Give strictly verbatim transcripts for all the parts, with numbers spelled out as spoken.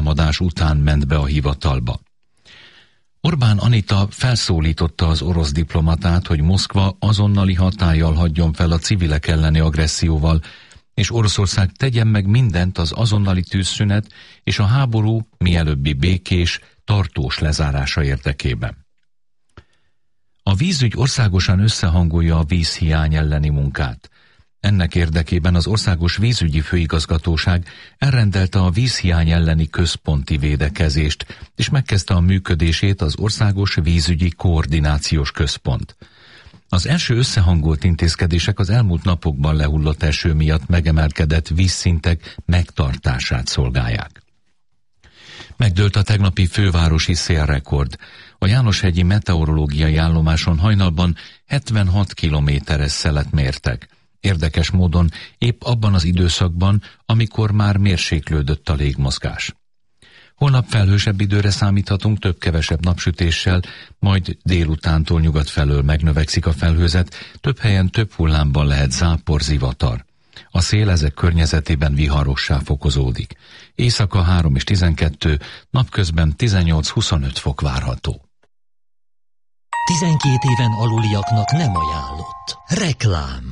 támadás után ment be a hivatalba. Orbán Anita felszólította az orosz diplomatát, hogy Moszkva azonnali hatállyal hagyjon fel a civilek elleni agresszióval, és Oroszország tegyen meg mindent az azonnali tűzszünet és a háború mielőbbi békés, tartós lezárása érdekében. A vízügy országosan összehangolja a vízhiány elleni munkát. Ennek érdekében az Országos Vízügyi Főigazgatóság elrendelte a vízhiány elleni központi védekezést, és megkezdte a működését az Országos Vízügyi Koordinációs Központ. Az első összehangolt intézkedések az elmúlt napokban lehullott eső miatt megemelkedett vízszintek megtartását szolgálják. Megdőlt a tegnapi fővárosi szélrekord. A Jánoshegyi meteorológiai állomáson hajnalban hetvenhat kilométeres szelet mértek. Érdekes módon épp abban az időszakban, amikor már mérséklődött a légmozgás. Holnap felhősebb időre számíthatunk, több-kevesebb napsütéssel, majd délutántól nyugat felől megnövekszik a felhőzet, több helyen több hullámban lehet zápor, zivatar. A szél ezek környezetében viharossá fokozódik. Éjszaka három és tizenkettő, napközben tizennyolc-huszonöt fok várható. tizenkét éven aluliaknak nem ajánlott. Reklám.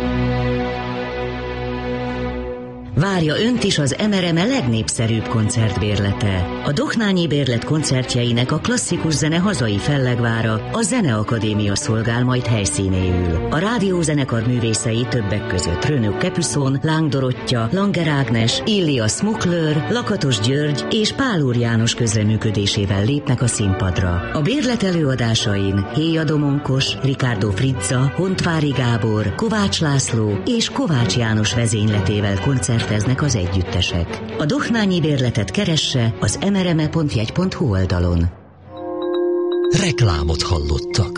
Várja önt is az em er em legnépszerűbb koncertbérlete. A Dohnányi Bérlet koncertjeinek a klasszikus zene hazai fellegvára, a Zeneakadémia szolgál majd helyszínéül. A rádiózenekar művészei többek között Rönök Kepüszon, Láng Dorottya, Langer Ágnes, Illia Smukler, Lakatos György és Pál Úr János közreműködésével lépnek a színpadra. A bérlet előadásain Héja Domonkos, Ricardo Frizza, Hontvári Gábor, Kovács László és Kovács János vezényletével koncert teznek az együttesek. A Dohnányi Bérletet keresse az mrme pont jegy pont hu oldalon. Reklámot hallottak.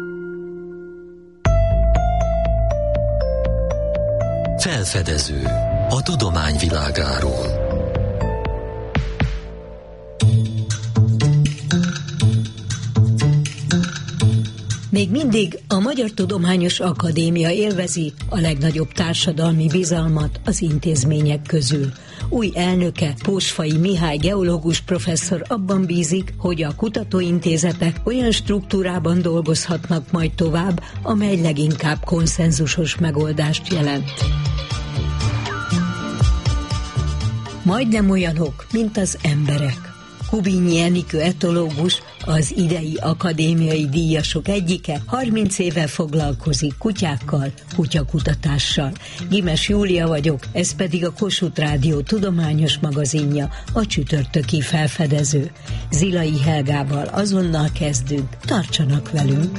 Felfedező a tudomány világáról. Még mindig a Magyar Tudományos Akadémia élvezi a legnagyobb társadalmi bizalmat az intézmények közül. Új elnöke, Pósfai Mihály geológus professzor abban bízik, hogy a kutatóintézetek olyan struktúrában dolgozhatnak majd tovább, amely leginkább konszenzusos megoldást jelent. Majdnem olyanok, mint az emberek. Kubinyi Enikő etológus, az idei akadémiai díjasok egyike, harminc éve foglalkozik kutyákkal, kutyakutatással. Gimes Júlia vagyok, ez pedig a Kossuth Rádió tudományos magazinja, a csütörtöki felfedező. Zilai Helgával azonnal kezdünk, tartsanak velünk!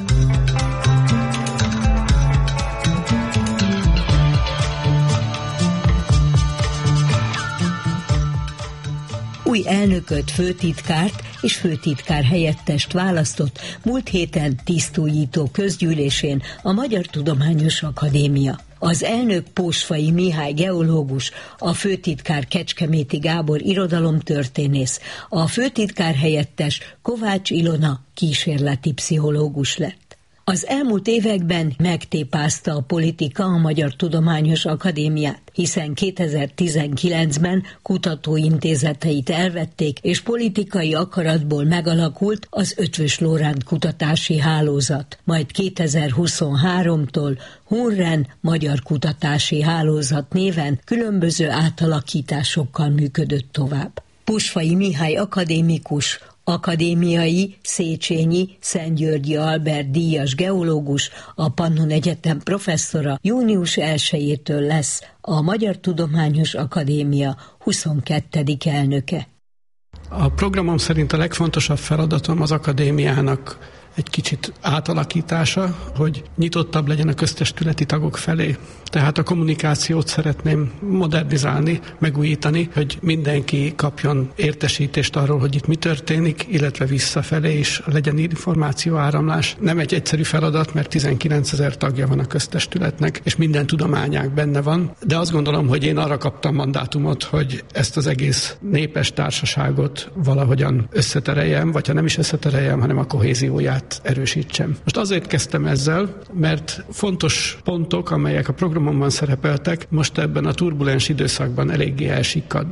Új elnököt, főtitkárt és főtitkár helyettest választott múlt héten tisztújító közgyűlésén a Magyar Tudományos Akadémia. Az elnök Pósfai Mihály geológus, a főtitkár Kecskeméti Gábor irodalomtörténész, a főtitkár helyettes Kovács Ilona kísérleti pszichológus lett. Az elmúlt években megtépázta a politika a Magyar Tudományos Akadémiát, hiszen kétezer-tizenkilencben kutatóintézeteit elvették, és politikai akaratból megalakult az Eötvös Loránd kutatási hálózat, majd kétezer-huszonháromtól Hunren Magyar Kutatási Hálózat néven különböző átalakításokkal működött tovább. Pósfai Mihály akadémikus, akadémiai, Széchenyi, Szentgyörgyi Albert díjas geológus, a Pannon Egyetem professzora június elsejétől lesz a Magyar Tudományos Akadémia huszonkettedik elnöke. A programom szerint a legfontosabb feladatom az akadémiának egy kicsit átalakítása, hogy nyitottabb legyen a köztestületi tagok felé. Tehát a kommunikációt szeretném modernizálni, megújítani, hogy mindenki kapjon értesítést arról, hogy itt mi történik, illetve visszafelé is legyen információáramlás. Nem egy egyszerű feladat, mert tizenkilencezer tagja van a köztestületnek, és minden tudományág benne van, de azt gondolom, hogy én arra kaptam mandátumot, hogy ezt az egész népes társaságot valahogyan összetereljem, vagy ha nem is összetereljem, hanem a kohézióját erősítsem. Most azért kezdtem ezzel, mert fontos pontok, amelyek a programomban szerepeltek, most ebben a turbulens időszakban eléggé elsikkadnak.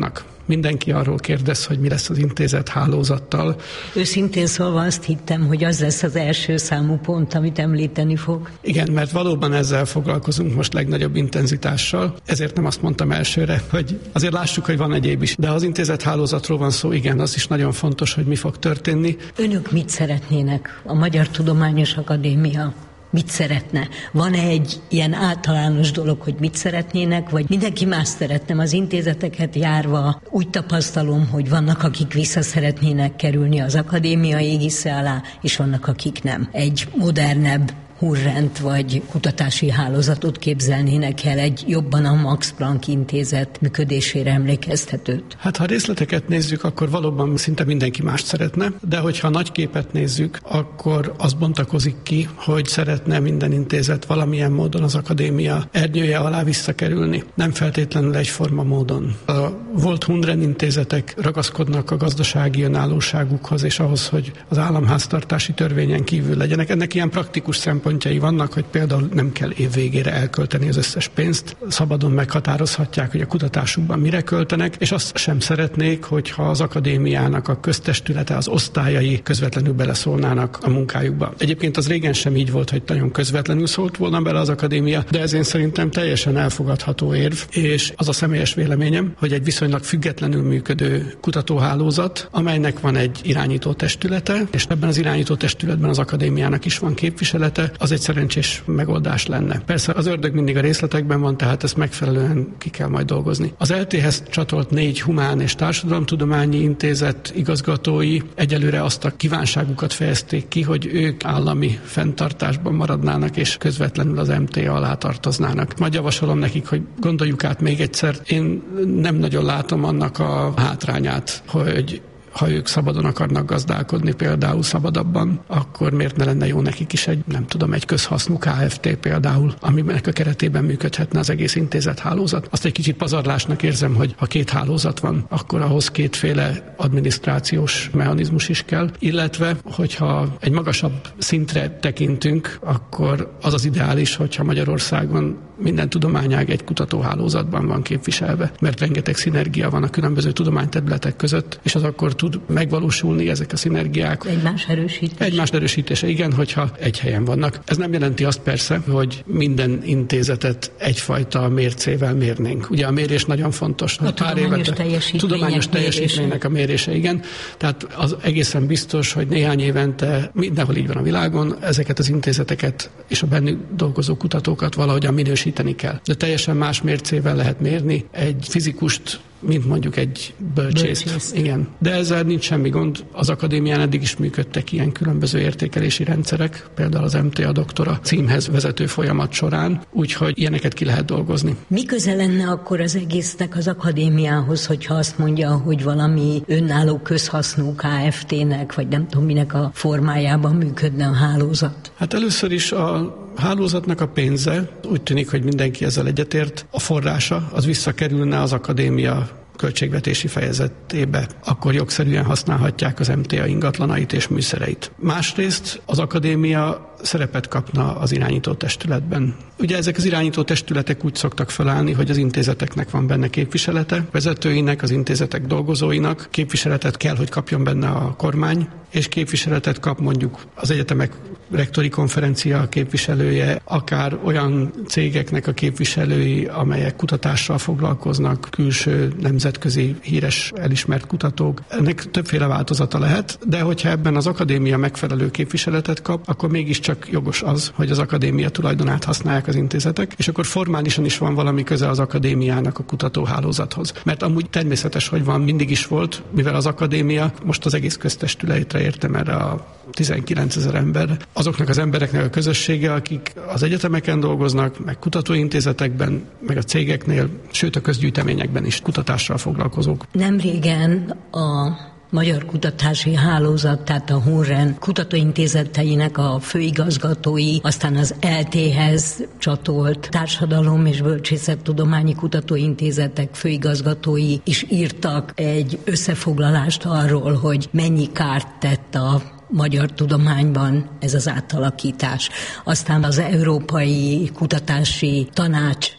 Mindenki arról kérdez, hogy mi lesz az intézet hálózattal. Őszintén szólva azt hittem, hogy az lesz az első számú pont, amit említeni fog. Igen, mert valóban ezzel foglalkozunk most legnagyobb intenzitással. Ezért nem azt mondtam elsőre, hogy azért lássuk, hogy van egyéb is. De az intézet hálózatról van szó, igen, az is nagyon fontos, hogy mi fog történni. Önök mit szeretnének? A Magyar Tudományos Akadémia mit szeretne? Van-e egy ilyen általános dolog, hogy mit szeretnének, vagy mindenki más szeretne? Az intézeteket járva úgy tapasztalom, hogy vannak, akik vissza szeretnének kerülni az akadémia égisze alá, és vannak, akik nem. Egy modernebb hurrend vagy kutatási hálózatot képzelnének el, egy jobban a Max Planck intézet működésére emlékeztetőt? Hát ha részleteket nézzük, akkor valóban szinte mindenki mást szeretne, de hogyha nagy képet nézzük, akkor az bontakozik ki, hogy szeretne minden intézet valamilyen módon az akadémia ernyője alá visszakerülni. Nem feltétlenül egyforma módon. A volt Hundren intézetek ragaszkodnak a gazdasági önállóságukhoz és ahhoz, hogy az államháztartási törvényen kívül legyenek. Ennek ilyen praktikus szempontjai vannak, hogy például nem kell év végére elkölteni az összes pénzt, szabadon meghatározhatják, hogy a kutatásukban mire költenek, és azt sem szeretnék, hogyha az akadémiának a köztestülete, az osztályai közvetlenül beleszólnának a munkájukba. Egyébként az régen sem így volt, hogy nagyon közvetlenül szólt volna bele az akadémia, de ez én szerintem teljesen elfogadható érv, és az a személyes véleményem, hogy egy viszonylag függetlenül működő kutatóhálózat, amelynek van egy irányító testülete, és ebben az irányító testületben az akadémiának is van képviselete, az egy szerencsés megoldás lenne. Persze az ördög mindig a részletekben van, tehát ezt megfelelően ki kell majd dolgozni. Az é el té-hez csatolt négy humán és társadalomtudományi intézet igazgatói egyelőre azt a kívánságukat fejezték ki, hogy ők állami fenntartásban maradnának és közvetlenül az em té alá tartoznának. Majd javasolom nekik, hogy gondoljuk át még egyszer. Én nem nagyon látom annak a hátrányát, hogy ha ők szabadon akarnak gazdálkodni, például szabadabban, akkor miért ne lenne jó nekik is egy, nem tudom, egy közhasznú ká ef té például, aminek a keretében működhetne az egész intézet hálózat. Azt egy kicsit pazarlásnak érzem, hogy ha két hálózat van, akkor ahhoz kétféle adminisztrációs mechanizmus is kell, illetve, hogyha egy magasabb szintre tekintünk, akkor az az ideális, hogyha Magyarországon minden tudományág egy kutatóhálózatban van képviselve, mert rengeteg szinergia van a különböző tudományterületek között, és az akkor tud megvalósulni ezek a szinergiák. Egymás erősítése. Egymás erősítése, igen, hogyha egy helyen vannak. Ez nem jelenti azt persze, hogy minden intézetet egyfajta mércével mérnénk. Ugye a mérés nagyon fontos. A tudományos teljesítmények tudományos teljesítménynek a mérése, igen. Tehát az egészen biztos, hogy néhány évente mindenhol így van a világon, ezeket az intézeteket és a bennük dolgozó kutatókat valahogyan minősíteni kell. De teljesen más mércével lehet mérni egy fizikust, mint mondjuk egy bölcsészt. Bölcsész. Igen. De ezzel nincs semmi gond. Az akadémián eddig is működtek ilyen különböző értékelési rendszerek, például az em té a doktora címhez vezető folyamat során, úgyhogy ilyeneket ki lehet dolgozni. Mi köze lenne akkor az egésznek az akadémiához, hogyha azt mondja, hogy valami önálló közhasznú ká ef té-nek, vagy nem tudom minek a formájában működne a hálózat? Hát először is a hálózatnak a pénze, úgy tűnik, hogy mindenki ezzel egyetért, a forrása az visszakerülne az akadémia költségvetési fejezetébe, akkor jogszerűen használhatják az em té a ingatlanait és műszereit. Másrészt az akadémia szerepet kapna az irányító testületben. Ugye ezek az irányító testületek úgy szoktak felállni, hogy az intézeteknek van benne képviselete, vezetőinek, az intézetek dolgozóinak, képviseletet kell, hogy kapjon benne a kormány, és képviseletet kap mondjuk az egyetemek rektori konferencia képviselője, akár olyan cégeknek a képviselői, amelyek kutatással foglalkoznak, külső nemzetközi híres elismert kutatók. Ennek többféle változata lehet, de hogyha ebben az akadémia megfelelő képviseletet kap, akkor mégiscsak jogos az, hogy az akadémia tulajdonát használják az intézetek, és akkor formálisan is van valami köze az akadémiának a kutatóhálózathoz. Mert amúgy természetes, hogy van, mindig is volt, mivel az akadémia, most az egész köztestületre értem erre a tizenkilencezer ember, azoknak az embereknek a közössége, akik az egyetemeken dolgoznak, meg kutatóintézetekben, meg a cégeknél, sőt a közgyűjteményekben is kutatással foglalkozók. Nemrégen a Magyar Kutatási Hálózat, tehát a Hunren kutatóintézeteinek a főigazgatói, aztán az é el té-hez csatolt Társadalom- és Bölcsészettudományi Kutatóintézetek főigazgatói is írtak egy összefoglalást arról, hogy mennyi kárt tett a magyar tudományban ez az átalakítás. Aztán az Európai Kutatási Tanács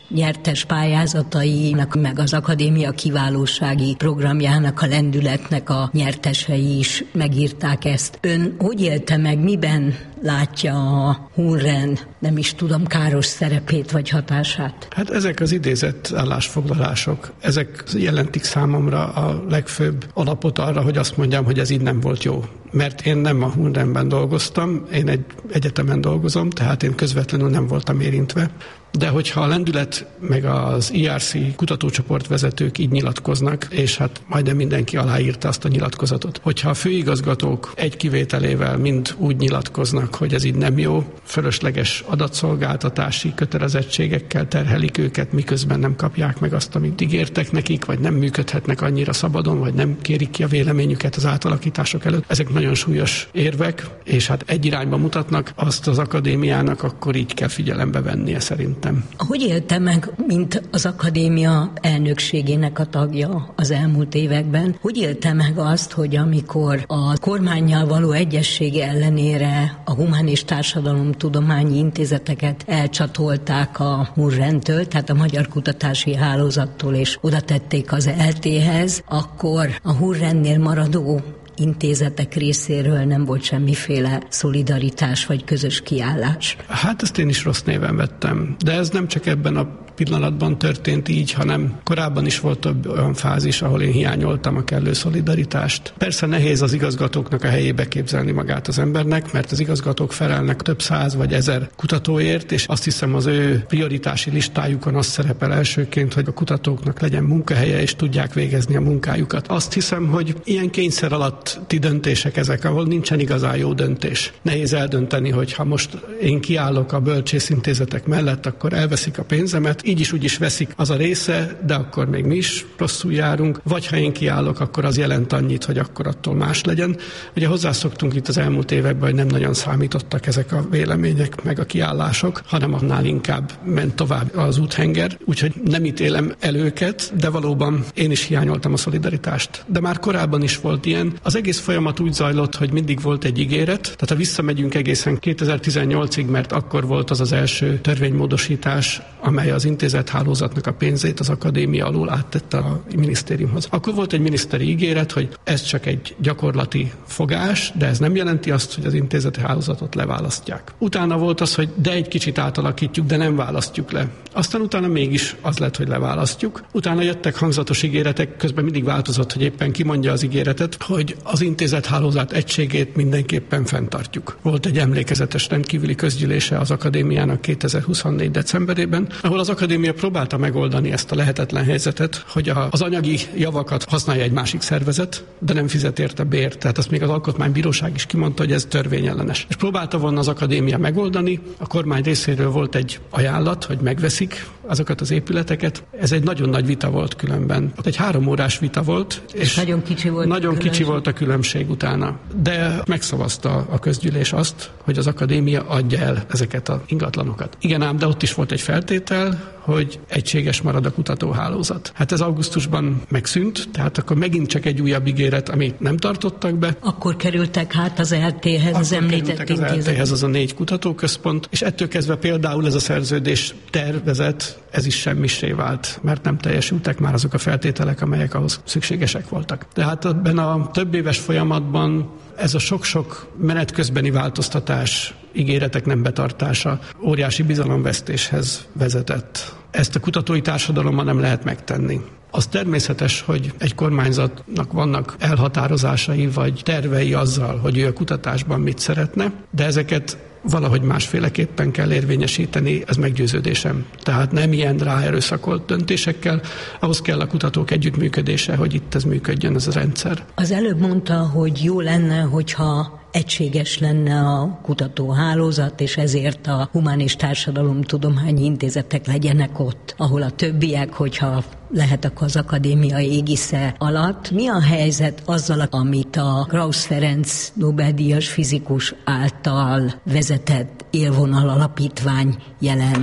nyertes pályázatainak, meg az akadémia kiválósági programjának, a lendületnek a nyertesei is megírták ezt. Ön hogy élte meg, miben látja a Hunren, nem is tudom, káros szerepét vagy hatását? Hát ezek az idézett állásfoglalások, ezek jelentik számomra a legfőbb alapot arra, hogy azt mondjam, hogy ez így nem volt jó. Mert én nem a Hunrenben dolgoztam, én egy egyetemen dolgozom, tehát én közvetlenül nem voltam érintve. De hogyha a lendület meg az i er cé kutatócsoport vezetők így nyilatkoznak, és hát majdnem mindenki aláírta azt a nyilatkozatot, hogyha a főigazgatók egy kivételével mind úgy nyilatkoznak, hogy ez így nem jó, fölösleges adatszolgáltatási kötelezettségekkel terhelik őket, miközben nem kapják meg azt, amit ígértek nekik, vagy nem működhetnek annyira szabadon, vagy nem kérik ki a véleményüket az átalakítások előtt. Ezek nagyon súlyos érvek, és hát egy irányba mutatnak, azt az akadémiának akkor így kell figyelembe vennie szerintem. Hogy élte meg, mint az akadémia elnökségének a tagja az elmúlt években, hogy élte meg azt, hogy amikor a kormánnyal való egyesség ellenére a humán és társadalomtudományi intézeteket elcsatolták a Hunrentől, tehát a Magyar Kutatási Hálózattól, és oda tették az é el té-hez, akkor a Hunrennél maradó intézetek részéről nem volt semmiféle szolidaritás vagy közös kiállás. Hát ezt én is rossz néven vettem, de ez nem csak ebben a pillanatban történt így, hanem korábban is volt több olyan fázis, ahol én hiányoltam a kellő szolidaritást. Persze nehéz az igazgatóknak a helyébe képzelni magát az embernek, mert az igazgatók felelnek több száz vagy ezer kutatóért, és azt hiszem az ő prioritási listájukon az szerepel elsőként, hogy a kutatóknak legyen munkahelye, és tudják végezni a munkájukat. Azt hiszem, hogy ilyen kényszer alatti döntések ezek, ahol nincsen igazán jó döntés. Nehéz eldönteni, hogy ha most én kiállok a bölcsészintézetek mellett, akkor elveszik a pénzemet, így is úgy is veszik az a része, de akkor még mi is rosszul járunk, vagy ha én kiállok, akkor az jelent annyit, hogy akkor attól más legyen. Ugye hozzászoktunk itt az elmúlt években, hogy nem nagyon számítottak ezek a vélemények, meg a kiállások, hanem annál inkább ment tovább az úthenger, úgyhogy nem ítélem el őket, de valóban én is hiányoltam a szolidaritást. De már korábban is volt ilyen. Az egész folyamat úgy zajlott, hogy mindig volt egy ígéret, tehát ha visszamegyünk egészen kétezer-tizennyolcig, mert akkor volt az az első törvénymódosítás, amely az intézethálózatnak a pénzét az akadémia alól áttette a minisztériumhoz. Akkor volt egy miniszteri ígéret, hogy ez csak egy gyakorlati fogás, de ez nem jelenti azt, hogy az intézeti hálózatot leválasztják. Utána volt az, hogy de egy kicsit átalakítjuk, de nem választjuk le. Aztán utána mégis az lett, hogy leválasztjuk. Utána jöttek hangzatos ígéretek, közben mindig változott, hogy éppen ki mondja az ígéretet, hogy az intézethálózat egységét mindenképpen fenntartjuk. Volt egy emlékezetes rendkívüli közgyűlése az akadémiának kétezer-huszonnégy decemberében, ahol az akadémia próbálta megoldani ezt a lehetetlen helyzetet, hogy az anyagi javakat használja egy másik szervezet, de nem fizet érte bért. Tehát azt még az Alkotmánybíróság is kimondta, hogy ez törvényellenes. És próbálta volna az akadémia megoldani, a kormány részéről volt egy ajánlat, hogy megveszik azokat az épületeket. Ez egy nagyon nagy vita volt különben. Egy három órás vita volt, és, és nagyon kicsi volt nagyon kicsi volt a különbség utána. De megszavazta a közgyűlés azt, hogy az akadémia adja el ezeket az ingatlanokat. Igen ám, de ott is volt egy feltétel, hogy egységes marad a kutatóhálózat. Hát ez augusztusban megszűnt, tehát akkor megint csak egy újabb ígéret, amit nem tartottak be. Akkor kerültek hát az é el té-hez, az említett intézet. Az é el té-hez az a négy kutatóközpont, és ettől kezdve például ez a szerződés tervezet, ez is semmissé vált, mert nem teljesültek már azok a feltételek, amelyek ahhoz szükségesek voltak. Tehát ebben a több éves folyamatban ez a sok-sok menet közbeni változtatás, ígéretek nem betartása óriási bizalomvesztéshez vezetett. Ezt a kutatói társadalommal nem lehet megtenni. Az természetes, hogy egy kormányzatnak vannak elhatározásai vagy tervei azzal, hogy ő a kutatásban mit szeretne, de ezeket valahogy másféleképpen kell érvényesíteni, ez meggyőződésem. Tehát nem ilyen ráerőszakolt döntésekkel, ahhoz kell a kutatók együttműködése, hogy itt ez működjön, ez a rendszer. Az előbb mondta, hogy jó lenne, hogyha egységes lenne a kutatóhálózat, és ezért a humán és társadalomtudományi intézetek legyenek ott, ahol a többiek, hogyha lehet akkor az akadémia égisze alatt. Mi a helyzet azzal, amit a Krausz Ferenc Nobel-díjas fizikus által vezetett élvonal alapítvány jelent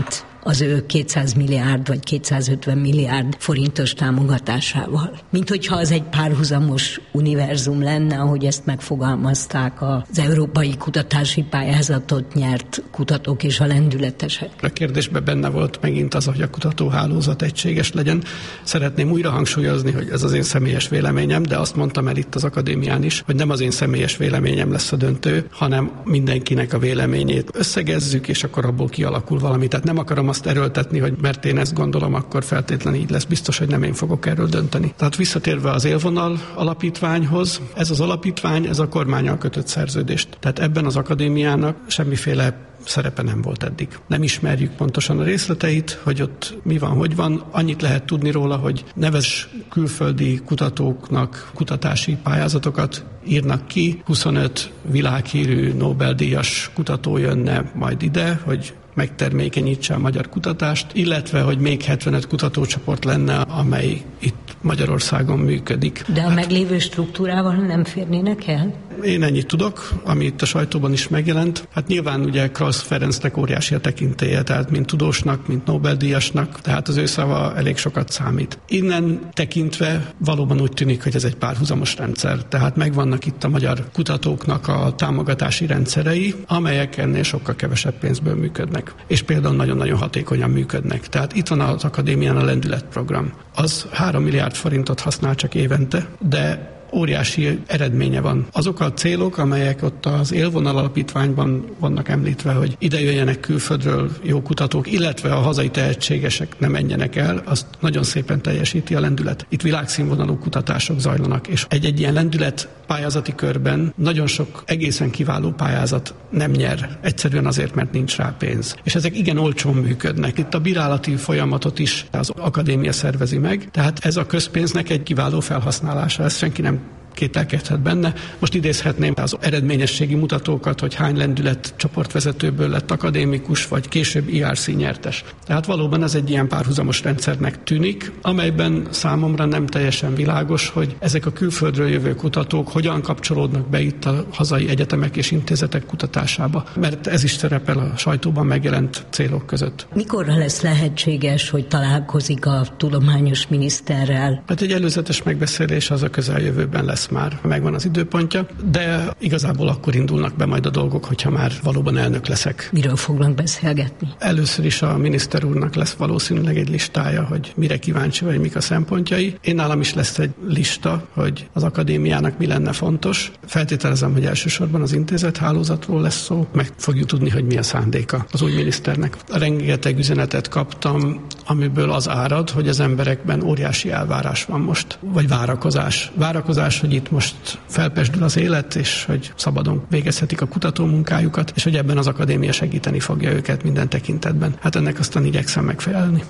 az ő kétszáz milliárd vagy kétszázötven milliárd forintos támogatásával. Mint hogyha az egy párhuzamos univerzum lenne, ahogy ezt megfogalmazták az európai kutatási pályázatot nyert kutatók és a lendületesek. A kérdésben benne volt megint az, hogy a kutatóhálózat egységes legyen. Szeretném újra hangsúlyozni, hogy ez az én személyes véleményem, de azt mondtam el itt az akadémián is, hogy nem az én személyes véleményem lesz a döntő, hanem mindenkinek a véleményét összegezzük, és akkor abból kialakul valami. Tehát nem akarom azt erőltetni, hogy mert én ezt gondolom, akkor feltétlenül így lesz. Biztos, hogy nem én fogok erről dönteni. Tehát visszatérve az Élvonal alapítványhoz, ez az alapítvány, ez a kormánnyal kötött szerződést. Tehát ebben az akadémiának semmiféle szerepe nem volt eddig. Nem ismerjük pontosan a részleteit, hogy ott mi van, hogy van. Annyit lehet tudni róla, hogy neves külföldi kutatóknak kutatási pályázatokat írnak ki. huszonöt világhírű Nobel-díjas kutató jönne majd ide, hogy megtermékenyítse a magyar kutatást, illetve, hogy még hetvenöt kutatócsoport lenne, amely itt Magyarországon működik. De a hát, meglévő struktúrával nem férnének el? Én ennyit tudok, ami itt a sajtóban is megjelent. Hát nyilván ugye Krausz Ferencnek óriási a tekintélye, tehát mint tudósnak, mint Nobel-díjasnak, tehát az ő szava elég sokat számít. Innen tekintve valóban úgy tűnik, hogy ez egy párhuzamos rendszer. Tehát megvannak itt a magyar kutatóknak a támogatási rendszerei, amelyek ennél sokkal kevesebb pénzből működnek. És például nagyon-nagyon hatékonyan működnek. Tehát itt van az akadémián a lendületprogram. Az három milliárd forintot használ csak évente, de óriási eredménye van. Azok a célok, amelyek ott az Élvonal alapítványban vannak említve, hogy ide jöjjenek külföldről jó kutatók, illetve a hazai tehetségesek ne menjenek el, azt nagyon szépen teljesíti a lendület. Itt világszínvonalú kutatások zajlanak, és egy-egy ilyen lendület pályázati körben nagyon sok egészen kiváló pályázat nem nyer. Egyszerűen azért, mert nincs rá pénz. És ezek igen olcsón működnek. Itt a bírálati folyamatot is az akadémia szervezi meg, tehát ez a közpénznek egy kiváló felhasználása, ezt senki nem kételkedhet benne. Most idézhetném az eredményességi mutatókat, hogy hány lendület csoportvezetőből lett akadémikus, vagy később i er cé nyertes. Tehát valóban ez egy ilyen párhuzamos rendszernek tűnik, amelyben számomra nem teljesen világos, hogy ezek a külföldről jövő kutatók hogyan kapcsolódnak be itt a hazai egyetemek és intézetek kutatásába, mert ez is szerepel a sajtóban megjelent célok között. Mikorra lesz lehetséges, hogy találkozik a tudományos miniszterrel? Hát egy előzetes megbeszélés az a közeljövőben lesz már, megvan az időpontja, de igazából akkor indulnak be majd a dolgok, hogyha már valóban elnök leszek. Miről fognak beszélgetni? Először is a miniszter úrnak lesz valószínűleg egy listája, hogy mire kíváncsi vagy, mik a szempontjai. Én nálam is lesz egy lista, hogy az akadémiának mi lenne fontos. Feltételezem, hogy elsősorban az intézethálózatról lesz szó, meg fogjuk tudni, hogy mi a szándéka az új miniszternek. Rengeteg üzenetet kaptam, amiből az árad, hogy az emberekben óriási elvárás van most, vagy várakozás. Várakozás, hogy itt most felpesdül az élet, és hogy szabadon végezhetik a kutatómunkájukat, és hogy ebben az akadémia segíteni fogja őket minden tekintetben. Hát ennek aztán igyekszem megfelelni.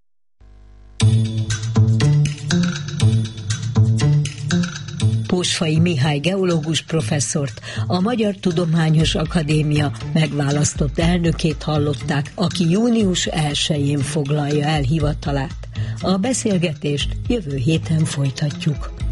Pósfai Mihály geológus professzort, a Magyar Tudományos Akadémia megválasztott elnökét hallották, aki június elsején foglalja el hivatalát. A beszélgetést jövő héten folytatjuk.